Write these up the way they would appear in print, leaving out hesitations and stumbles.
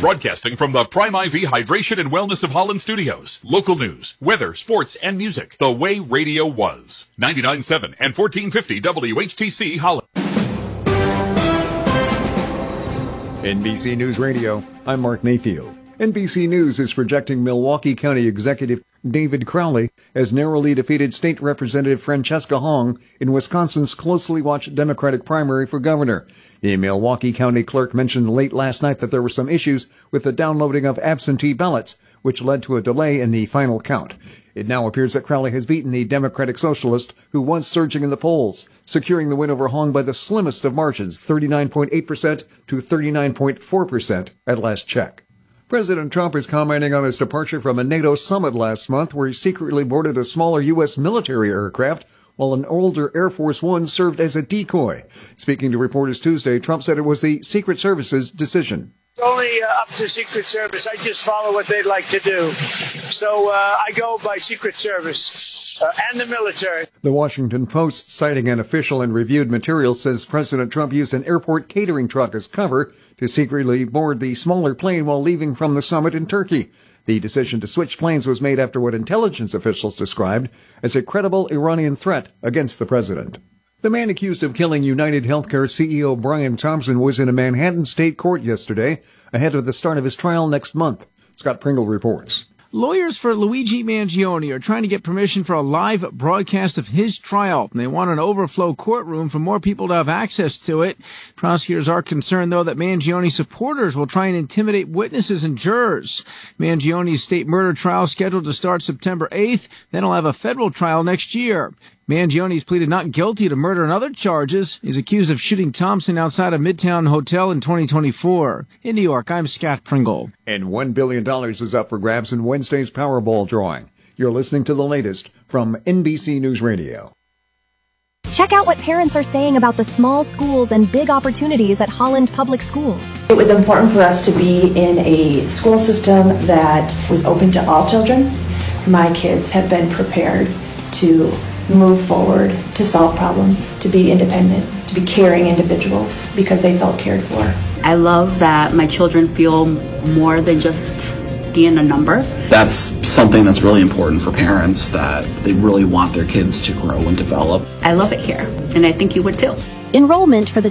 Broadcasting from the Prime IV Hydration and Wellness of Holland Studios. Local news, weather, sports, and music. The way radio was. 99.7 and 1450 WHTC Holland. NBC News Radio, I'm Mark Mayfield. NBC News is projecting Milwaukee County Executive David Crowley has narrowly defeated State Representative Francesca Hong in Wisconsin's closely watched Democratic primary for governor. The Milwaukee County clerk mentioned late last night that there were some issues with the downloading of absentee ballots, which led to a delay in the final count. It now appears that Crowley has beaten the Democratic Socialist, who was surging in the polls, securing the win over Hong by the slimmest of margins, 39.8% to 39.4% at last check. President Trump is commenting on his departure from a NATO summit last month where he secretly boarded a smaller U.S. military aircraft while an older Air Force One served as a decoy. Speaking to reporters Tuesday, Trump said it was the Secret Service's decision. It's only up to Secret Service. I just follow what they'd like to do. So I go by Secret Service and the military. The Washington Post, citing an official and reviewed material, says President Trump used an airport catering truck as cover to secretly board the smaller plane while leaving from the summit in Turkey. The decision to switch planes was made after what intelligence officials described as a credible Iranian threat against the president. The man accused of killing United Healthcare CEO Brian Thompson was in a Manhattan state court yesterday, ahead of the start of his trial next month. Scott Pringle reports. Lawyers for Luigi Mangione are trying to get permission for a live broadcast of his trial. They want an overflow courtroom for more people to have access to it. Prosecutors are concerned, though, that Mangione's supporters will try and intimidate witnesses and jurors. Mangione's state murder trial is scheduled to start September 8th. Then he'll have a federal trial next year. Mangione's pleaded not guilty to murder and other charges. He's accused of shooting Thompson outside a Midtown hotel in 2024. In New York, I'm Scott Pringle. And $1 billion is up for grabs in Wednesday's Powerball drawing. You're listening to the latest from NBC News Radio. Check out what parents are saying about the small schools and big opportunities at Holland Public Schools. It was important for us to be in a school system that was open to all children. My kids have been prepared to move forward, to solve problems, to be independent, to be caring individuals because they felt cared for. I love that my children feel more than just being a number. That's something that's really important for parents, that they really want their kids to grow and develop. I love it here, and I think you would too. Enrollment for the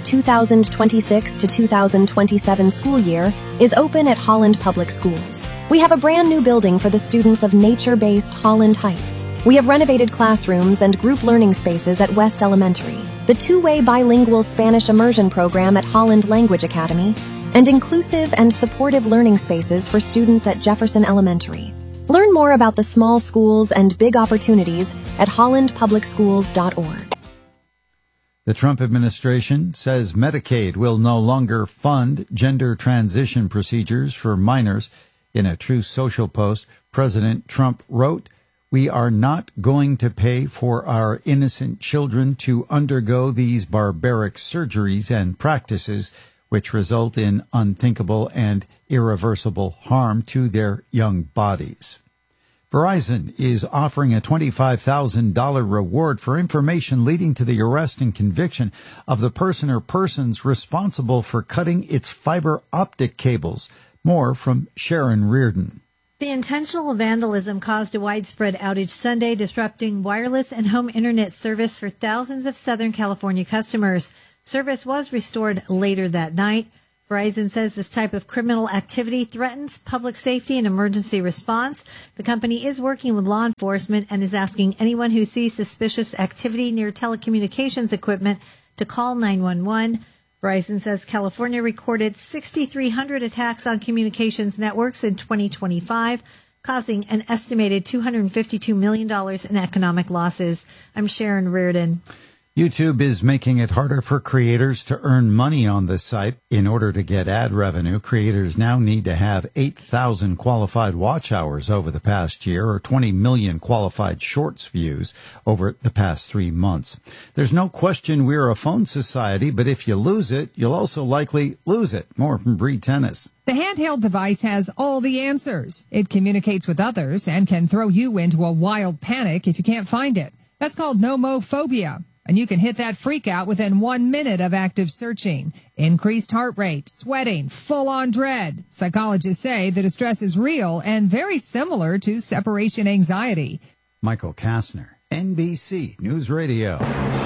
2026 to 2027 school year is open at Holland Public Schools. We have a brand new building for the students of nature-based Holland Heights. We have renovated classrooms and group learning spaces at West Elementary, the two-way bilingual Spanish immersion program at Holland Language Academy, and inclusive and supportive learning spaces for students at Jefferson Elementary. Learn more about the small schools and big opportunities at hollandpublicschools.org. The Trump administration says Medicaid will no longer fund gender transition procedures for minors. In a Truth Social post, President Trump wrote, "We are not going to pay for our innocent children to undergo these barbaric surgeries and practices which result in unthinkable and irreversible harm to their young bodies." Verizon is offering a $25,000 reward for information leading to the arrest and conviction of the person or persons responsible for cutting its fiber optic cables. More from Sharon Reardon. The intentional vandalism caused a widespread outage Sunday, disrupting wireless and home internet service for thousands of Southern California customers. Service was restored later that night. Verizon says this type of criminal activity threatens public safety and emergency response. The company is working with law enforcement and is asking anyone who sees suspicious activity near telecommunications equipment to call 911. Verizon says California recorded 6,300 attacks on communications networks in 2025, causing an estimated $252 million in economic losses. I'm Sharon Reardon. YouTube is making it harder for creators to earn money on the site. In order to get ad revenue, creators now need to have 8,000 qualified watch hours over the past year, or 20 million qualified shorts views over the past 3 months. There's no question we're a phone society, but if you lose it, you'll also likely lose it. More from Bree Tennis. The handheld device has all the answers. It communicates with others and can throw you into a wild panic if you can't find it. That's called nomophobia. and you can hit that freak out within 1 minute of active searching. Increased heart rate, sweating, full-on dread. Psychologists say the distress is real and very similar to separation anxiety. Michael Kastner, NBC News Radio.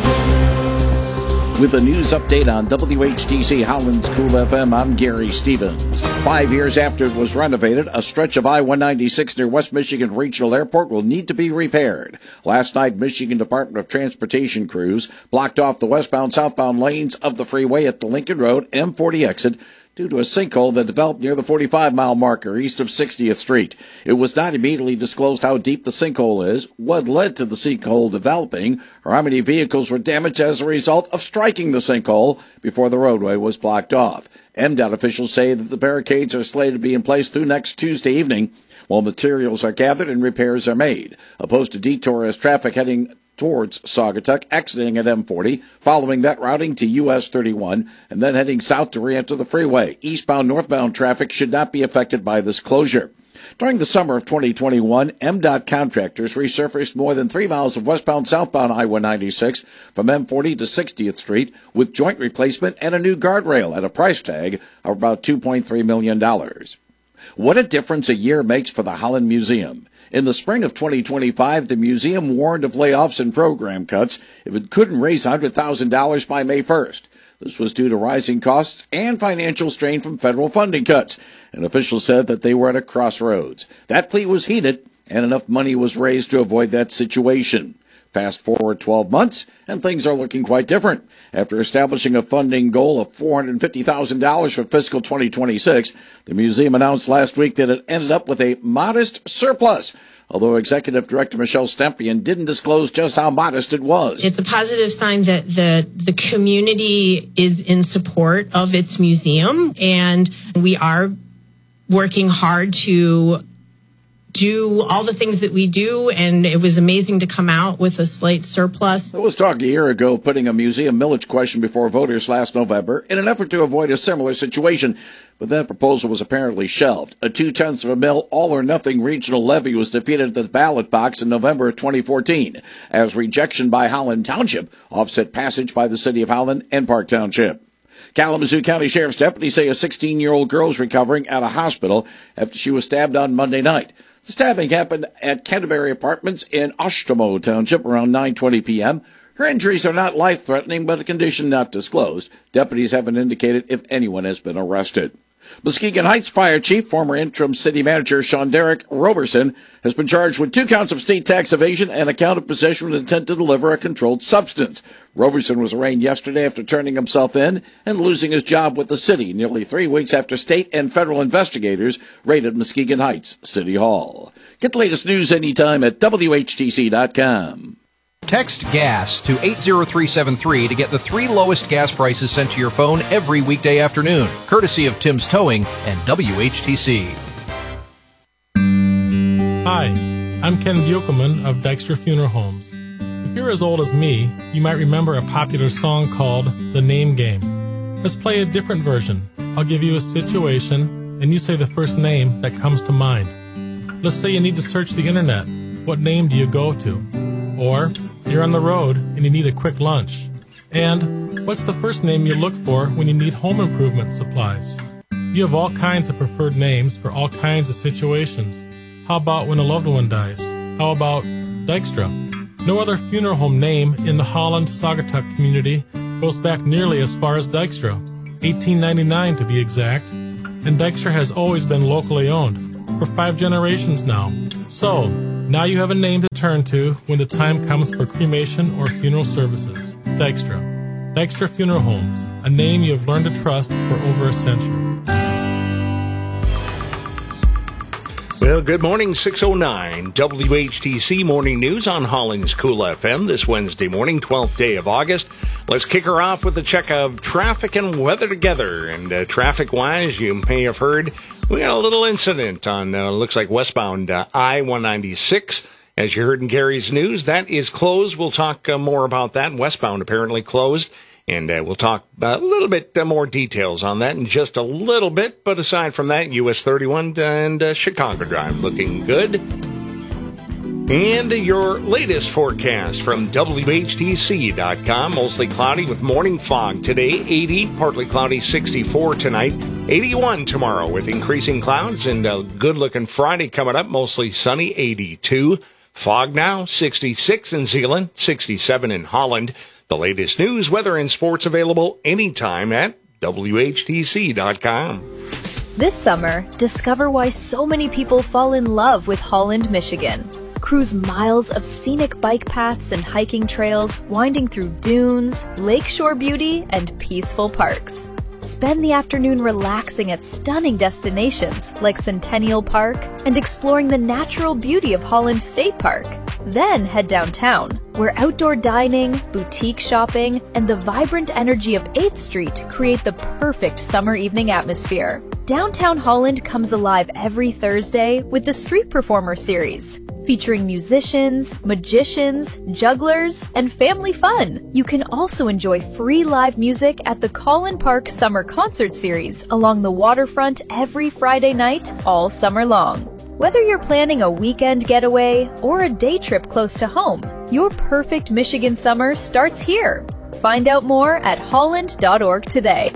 With a news update on WHTC Holland's Cool FM, I'm Gary Stevens. 5 years after it was renovated, a stretch of I-196 near West Michigan Regional Airport will need to be repaired. Last night, Michigan Department of Transportation crews blocked off the westbound-southbound lanes of the freeway at the Lincoln Road M40 exit due to a sinkhole that developed near the 45-mile marker east of 60th Street. It was not immediately disclosed how deep the sinkhole is, what led to the sinkhole developing, or how many vehicles were damaged as a result of striking the sinkhole before the roadway was blocked off. MDOT officials say that the barricades are slated to be in place through next Tuesday evening while materials are gathered and repairs are made. A posted detour as traffic heading towards Saugatuck, exiting at M40, following that routing to US 31, and then heading south to re-enter the freeway. Eastbound, northbound traffic should not be affected by this closure. During the summer of 2021, MDOT contractors resurfaced more than 3 miles of westbound, southbound I-196 from M40 to 60th Street with joint replacement and a new guardrail at a price tag of about $2.3 million. What a difference a year makes for the Holland Museum. In the spring of 2025, the museum warned of layoffs and program cuts if it couldn't raise $100,000 by May 1st. This was due to rising costs and financial strain from federal funding cuts. An official said that they were at a crossroads. That plea was heeded, and enough money was raised to avoid that situation. Fast forward 12 months, and things are looking quite different. After establishing a funding goal of $450,000 for fiscal 2026, the museum announced last week that it ended up with a modest surplus, although Executive Director Michelle Stempian didn't disclose just how modest it was. It's a positive sign that the community is in support of its museum, and we are working hard to do all the things that we do, and it was amazing to come out with a slight surplus. There was talk a year ago putting a museum millage question before voters last November in an effort to avoid a similar situation, but that proposal was apparently shelved. A 0.2 of a mil all-or-nothing regional levy was defeated at the ballot box in November of 2014, as rejection by Holland Township offset passage by the City of Holland and Park Township. Kalamazoo County Sheriff's deputies say a 16-year-old girl is recovering at a hospital after she was stabbed on Monday night. The stabbing happened at Canterbury Apartments in Oshtemo Township around 9:20 p.m. Her injuries are not life-threatening, but a condition not disclosed. Deputies haven't indicated if anyone has been arrested. Muskegon Heights Fire Chief, former interim city manager Sean Derek Roberson, has been charged with 2 counts of state tax evasion and a count of possession with intent to deliver a controlled substance. Roberson was arraigned yesterday after turning himself in and losing his job with the city nearly 3 weeks after state and federal investigators raided Muskegon Heights City Hall. Get the latest news anytime at WHTC.com. Text GAS to 80373 to get the 3 lowest gas prices sent to your phone every weekday afternoon, courtesy of Tim's Towing and WHTC. Hi, I'm Ken Buchelman of Dykstra Funeral Homes. If you're as old as me, you might remember a popular song called The Name Game. Let's play a different version. I'll give you a situation, and you say the first name that comes to mind. Let's say you need to search the internet. What name do you go to? Or you're on the road and you need a quick lunch. And what's the first name you look for when you need home improvement supplies? You have all kinds of preferred names for all kinds of situations. How about when a loved one dies? How about Dykstra? No other funeral home name in the Holland Saugatuck community goes back nearly as far as Dykstra, 1899 to be exact. And Dykstra has always been locally owned, for 5 generations now. So, now you have a name to turn to when the time comes for cremation or funeral services. Dykstra. Dykstra Funeral Homes, a name you have learned to trust for over a century. Well, good morning, 6:09. WHTC Morning News on Holland's Cool FM this Wednesday morning, 12th day of August. Let's kick her off with a check of traffic and weather together. And traffic-wise, you may have heard we got a little incident on, looks like westbound I-196. As you heard in Gary's news, that is closed. We'll talk more about that. Westbound apparently closed. And we'll talk a little bit more details on that in just a little bit. But aside from that, US 31 and Chicago Drive looking good. And your latest forecast from WHTC.com. Mostly cloudy with morning fog today, 80, partly cloudy, 64 tonight, 81 tomorrow with increasing clouds, and a good-looking Friday coming up, mostly sunny, 82. Fog now, 66 in Zeeland, 67 in Holland. The latest news, weather, and sports available anytime at WHTC.com. This summer, discover why so many people fall in love with Holland, Michigan. Cruise miles of scenic bike paths and hiking trails, winding through dunes, lakeshore beauty, and peaceful parks. Spend the afternoon relaxing at stunning destinations like Centennial Park and exploring the natural beauty of Holland State Park. Then head downtown, where outdoor dining, boutique shopping, and the vibrant energy of 8th Street create the perfect summer evening atmosphere. Downtown Holland comes alive every Thursday with the Street Performer series, featuring musicians, magicians, jugglers, and family fun. You can also enjoy free live music at the Collin Park Summer Concert Series along the waterfront every Friday night, all summer long. Whether you're planning a weekend getaway or a day trip close to home, your perfect Michigan summer starts here. Find out more at holland.org today.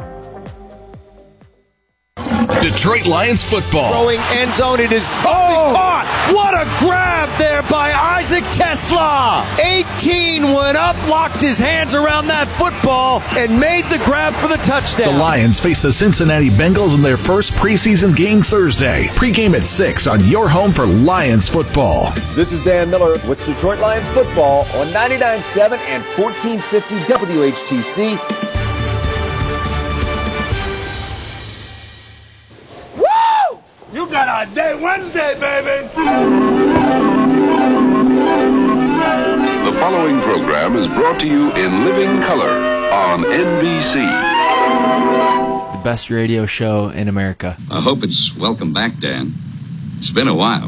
Detroit Lions football. Throwing end zone, it is caught. What a grab there by Isaac Tesla. 18 went up, locked his hands around that football, and made the grab for the touchdown. The Lions face the Cincinnati Bengals in their first preseason game Thursday. Pre-game at 6 on your home for Lions football. This is Dan Miller with Detroit Lions football on 99.7 and 1450 WHTC. You got a day Wednesday, baby! The following program is brought to you in living color on NBC. The best radio show in America. I hope it's welcome back, Dan. It's been a while.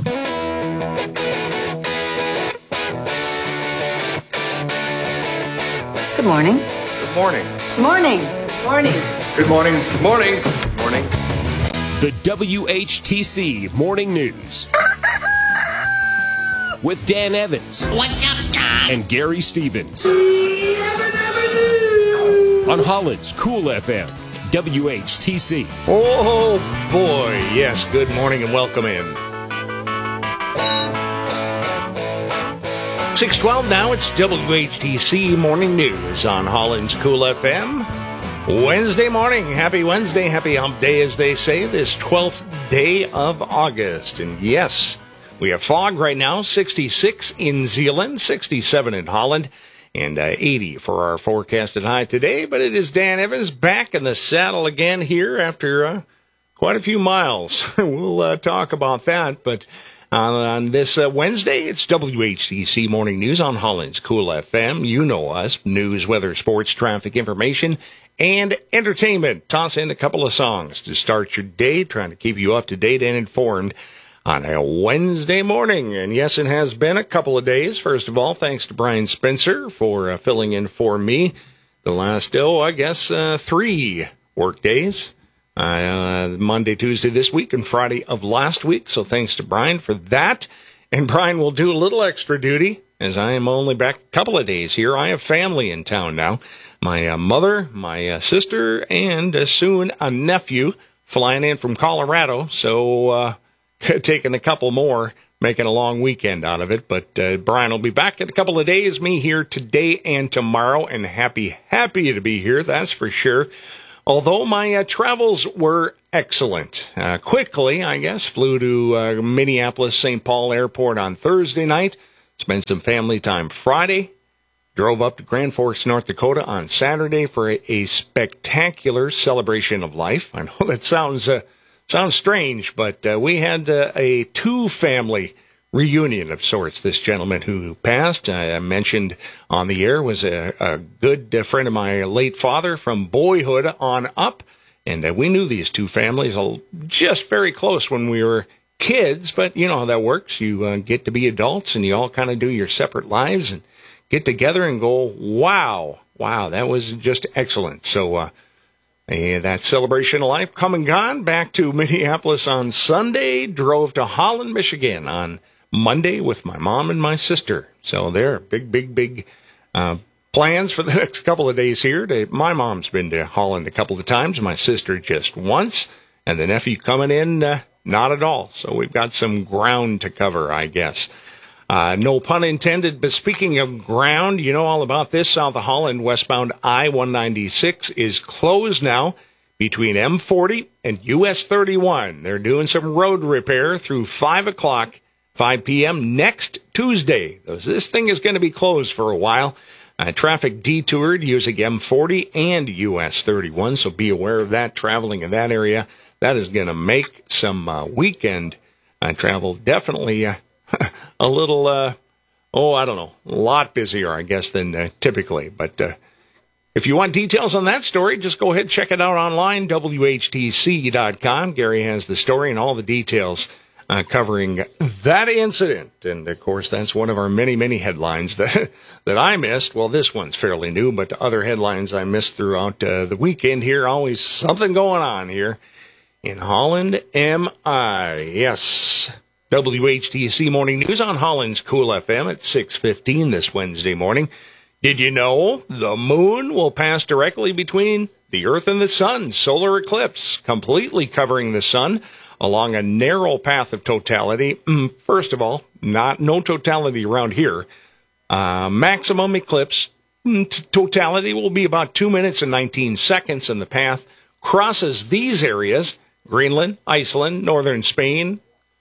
Good morning. Good morning. Morning. Morning. Good morning. Good morning. Good morning. The WHTC Morning News with Dan Evans. What's up, Don? And Gary Stevens on Holland's Cool FM, WHTC. Oh, boy. Yes, good morning and welcome in. 6:12 now, it's WHTC Morning News on Holland's Cool FM. Wednesday morning. Happy Wednesday. Happy hump day, as they say, this 12th day of August. And yes, we have fog right now, 66 in Zeeland, 67 in Holland, and 80 for our forecasted high today. But it is Dan Evans back in the saddle again here after quite a few miles. We'll talk about that. But on this Wednesday, it's WHTC Morning News on Holland's Cool FM. You know us. News, weather, sports, traffic, information, and entertainment. Toss in a couple of songs to start your day, trying to keep you up to date and informed on a Wednesday morning. And yes, it has been a couple of days. First of all, thanks to Brian Spencer for filling in for me the last, 3 work days. Monday, Tuesday this week, and Friday of last week. So thanks to Brian for that. And Brian will do a little extra duty, as I am only back a couple of days here. I have family in town now. My mother, my sister, and soon a nephew flying in from Colorado. So taking a couple more, making a long weekend out of it. But Brian will be back in a couple of days. Me here today and tomorrow, and happy to be here, that's for sure. Although my travels were excellent. Quickly, I guess, flew to Minneapolis St. Paul Airport on Thursday night. Spent some family time Friday. Drove up to Grand Forks, North Dakota on Saturday for a spectacular celebration of life. I know that sounds strange, but we had a two-family reunion of sorts. This gentleman who passed, I mentioned on the air, was a good friend of my late father from boyhood on up. And we knew these two families just very close when we were kids. But you know how that works. You get to be adults and you all kind of do your separate lives and get together and go, wow, that was just excellent. So that celebration of life come and gone. Back to Minneapolis on Sunday. Drove to Holland, Michigan on Monday with my mom and my sister. So they're big plans for the next couple of days here. My mom's been to Holland a couple of times, my sister just once, and the nephew coming in, not at all. So we've got some ground to cover, I guess. No pun intended, but speaking of ground, you know all about this. South of Holland, westbound I-196 is closed now between M40 and US 31. They're doing some road repair through 5 p.m. next Tuesday. This thing is going to be closed for a while. Traffic detoured using M40 and US 31, so be aware of that. Traveling in that area, that is going to make some weekend travel definitely a little, a lot busier, I guess, than typically. But if you want details on that story, just go ahead and check it out online, WHTC.com. Gary has the story and all the details covering that incident. And, of course, that's one of our many headlines that I missed. Well, this one's fairly new, but other headlines I missed throughout the weekend here. Always something going on here in Holland, MI. Yes, WHTC Morning News on Holland's Cool FM at 6:15 this Wednesday morning. Did you know the moon will pass directly between the Earth and the sun? Solar eclipse, completely covering the sun along a narrow path of totality. First of all, no totality around here. Maximum eclipse totality will be about 2 minutes and 19 seconds, and the path crosses these areas: Greenland, Iceland, northern Spain,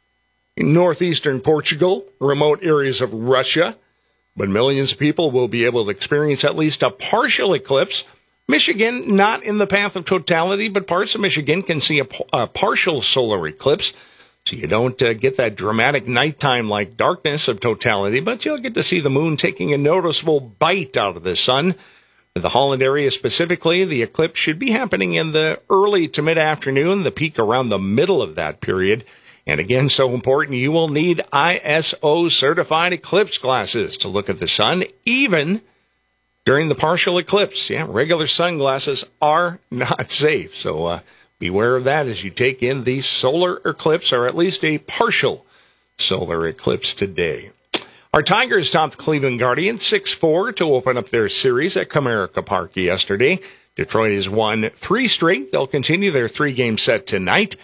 northeastern Portugal, remote areas of Russia. But millions of people will be able to experience at least a partial eclipse. Michigan, not in the path of totality, but parts of Michigan can see a partial solar eclipse. So you don't get that dramatic nighttime-like darkness of totality, but you'll get to see the moon taking a noticeable bite out of the sun. For the Holland area specifically, the eclipse should be happening in the early to mid-afternoon, the peak around the middle of that period. And again, so important, you will need ISO-certified eclipse glasses to look at the sun, even during the partial eclipse. Yeah, regular sunglasses are not safe. So beware of that as you take in the solar eclipse, or at least a partial solar eclipse today. Our Tigers topped the Cleveland Guardians 6-4 to open up their series at Comerica Park yesterday. Detroit has won 3 straight. They'll continue their 3-game set tonight.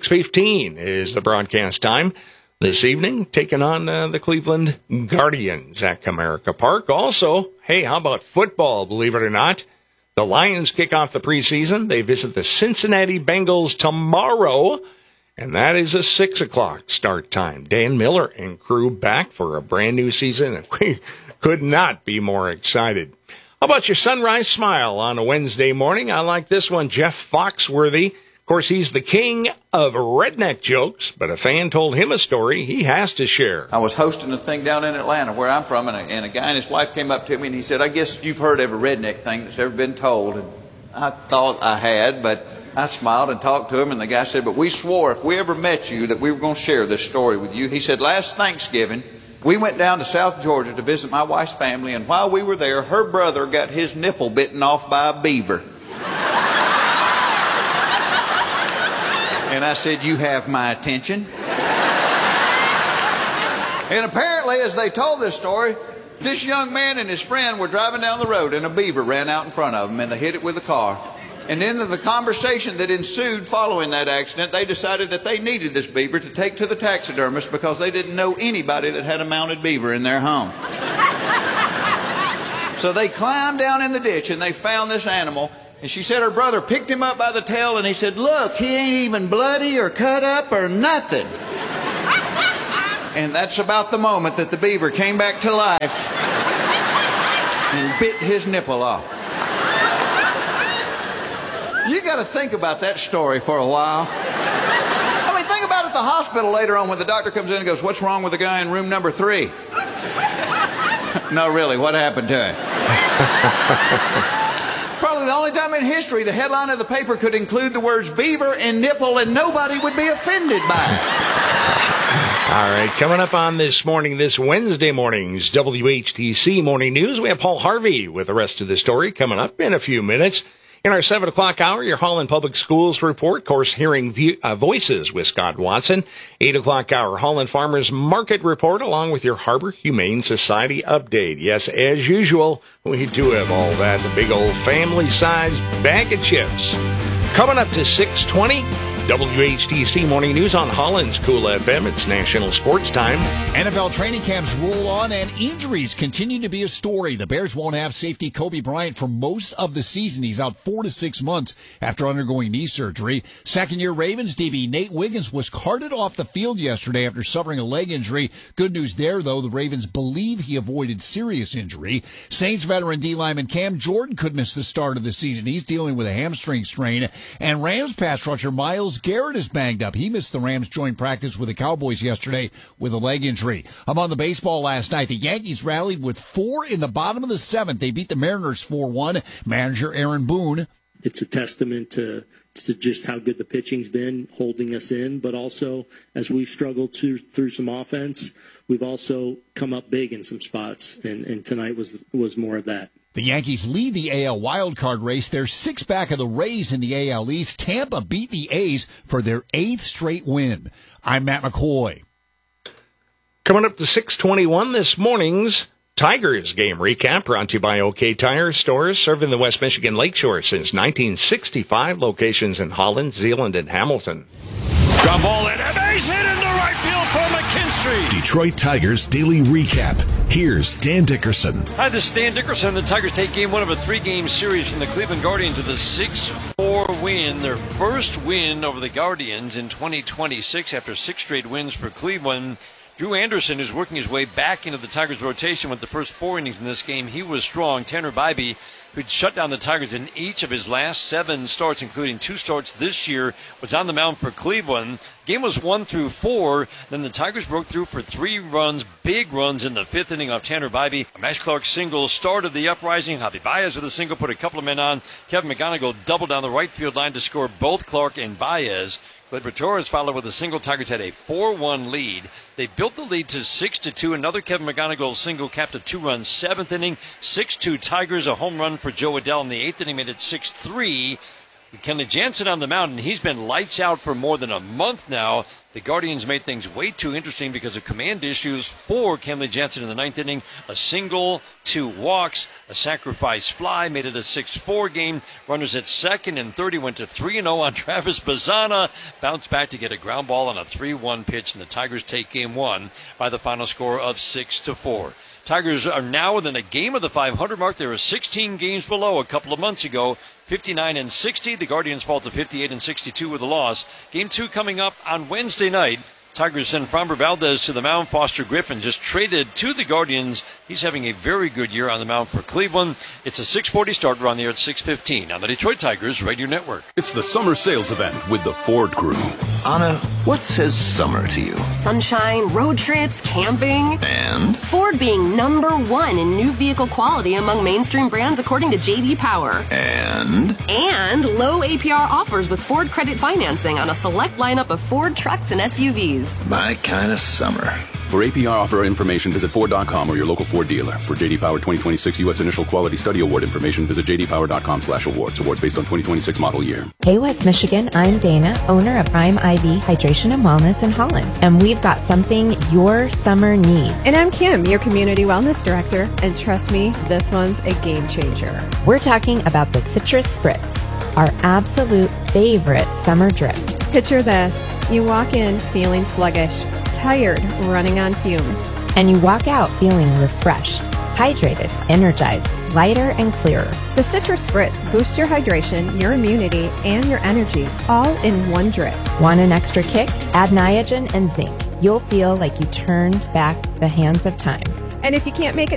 6:15 is the broadcast time this evening, taking on the Cleveland Guardians at Comerica Park. Also, hey, how about football, believe it or not? The Lions kick off the preseason. They visit the Cincinnati Bengals tomorrow, and that is a 6 o'clock start time. Dan Miller and crew back for a brand new season, and we could not be more excited. How about your sunrise smile on a Wednesday morning? I like this one, Jeff Foxworthy. Of course, he's the king of redneck jokes, but a fan told him a story he has to share. I was hosting a thing down in Atlanta, where I'm from, and a guy and his wife came up to me, and he said, I guess you've heard every redneck thing that's ever been told. And I thought I had, but I smiled and talked to him, and the guy said, but we swore if we ever met you that we were going to share this story with you. He said, last Thanksgiving, we went down to South Georgia to visit my wife's family, and while we were there, her brother got his nipple bitten off by a beaver. And I said, you have my attention. And apparently, as they told this story, this young man and his friend were driving down the road, and a beaver ran out in front of them, and they hit it with a car. And in the conversation that ensued following that accident, they decided that they needed this beaver to take to the taxidermist because they didn't know anybody that had a mounted beaver in their home. So they climbed down in the ditch, and they found this animal. And she said her brother picked him up by the tail, and he said, look, he ain't even bloody or cut up or nothing. And that's about the moment that the beaver came back to life and bit his nipple off. You got to think about that story for a while. I mean, think about it at the hospital later on when the doctor comes in and goes, what's wrong with the guy in room number 3? No, really, what happened to him? Probably the only time in history the headline of the paper could include the words beaver and nipple, and nobody would be offended by it. All right, coming up on this Wednesday morning's WHTC Morning News, we have Paul Harvey with the rest of the story coming up in a few minutes. In our 7 o'clock hour, your Holland Public Schools report, of course, hearing voices with Scott Watson. 8 o'clock hour, Holland Farmers Market report, along with your Harbor Humane Society update. Yes, as usual, we do have all that, the big old family-sized bag of chips. Coming up to 6:20, WHTC Morning News on Holland's Cool FM. It's National Sports Time. NFL training camps roll on and injuries continue to be a story. The Bears won't have safety Kobe Bryant for most of the season. He's out 4 to 6 months after undergoing knee surgery. Second-year Ravens DB Nate Wiggins was carted off the field yesterday after suffering a leg injury. Good news there, though. The Ravens believe he avoided serious injury. Saints veteran D lineman Cam Jordan could miss the start of the season. He's dealing with a hamstring strain. And Rams pass rusher Myles Garrett is banged up. He missed the Rams joint practice with the Cowboys yesterday with a leg injury. Among the baseball last night, the Yankees rallied with 4 in the bottom of the 7th. They beat the Mariners 4-1. Manager Aaron Boone. It's a testament to just how good the pitching's been, holding us in, but also as we've struggled through some offense, we've also come up big in some spots, and tonight was more of that. The Yankees lead the AL wildcard race. They're 6 back of the Rays in the AL East. Tampa beat the A's for their 8th straight win. I'm Matt McCoy. Coming up to 6:21 this morning's Tigers game recap, brought to you by OK Tire Stores, serving the West Michigan Lakeshore since 1965. Locations in Holland, Zeeland, and Hamilton. Ground ball and a base hit into right field for McKinstry. Detroit Tigers Daily Recap. Here's Dan Dickerson. Hi, this is Dan Dickerson. The Tigers take game 1 of a 3-game series from the Cleveland Guardians with a 6-4 win. Their first win over the Guardians in 2026 after 6 straight wins for Cleveland. Drew Anderson is working his way back into the Tigers' rotation with the first 4 innings in this game. He was strong. Tanner Bybee, who'd shut down the Tigers in each of his last 7 starts, including 2 starts this year, was on the mound for Cleveland. Game was 1 through 4. Then the Tigers broke through for 3 runs, big runs in the 5th inning off Tanner Bybee. Max Clark single started the uprising. Javi Baez with a single put a couple of men on. Kevin McGonigal doubled down the right field line to score both Clark and Baez. Gleyber Torres followed with a single. Tigers had a 4-1 lead. They built the lead to 6-2. Another Kevin McGonigal single capped a 2-run 7th inning. 6-2 Tigers. A home run for Joe Adell in the 8th inning made it 6-3. Kenley Jansen on the mound, and he's been lights out for more than a month now. The Guardians made things way too interesting because of command issues for Kenley Jansen in the 9th inning. A single, 2 walks, a sacrifice fly made it a 6-4 game. Runners at second and third. He went to 3-0 on Travis Bazzana. Bounced back to get a ground ball on a 3-1 pitch, and the Tigers take game 1 by the final score of 6-4. Tigers are now within a game of the 500 mark. They were 16 games below a couple of months ago. 59-60. The Guardians fall to 58-62 with a loss. Game 2 coming up on Wednesday night. Tigers send Framber Valdez to the mound. Foster Griffin just traded to the Guardians. He's having a very good year on the mound for Cleveland. It's a 6:40 start. We're on the air at 6:15 on the Detroit Tigers Radio Network. It's the summer sales event with the Ford Crew. Anna, what says summer to you? Sunshine, road trips, camping. And? Ford being #1 in new vehicle quality among mainstream brands according to J.D. Power. And? And low APR offers with Ford credit financing on a select lineup of Ford trucks and SUVs. My kind of summer. For APR offer information, visit Ford.com or your local Ford dealer. For J.D. Power 2026 U.S. Initial Quality Study Award information, visit jdpower.com/awards. Awards based on 2026 model year. Hey, West Michigan, I'm Dana, owner of Prime IV Hydration and Wellness in Holland. And we've got something your summer needs. And I'm Kim, your Community Wellness Director. And trust me, this one's a game changer. We're talking about the Citrus Spritz, our absolute favorite summer drip. Picture this. You walk in feeling sluggish, tired, running on fumes. And you walk out feeling refreshed, hydrated, energized, lighter, and clearer. The Citrus Spritz boosts your hydration, your immunity, and your energy, all in one drip. Want an extra kick? Add Niagen and zinc. You'll feel like you turned back the hands of time. And if you can't make it